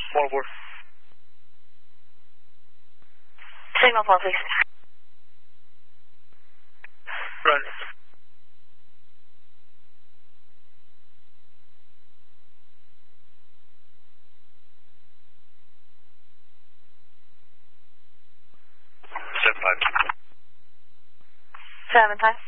Forward. Signal 4, please. Run. Step 5. 7 times.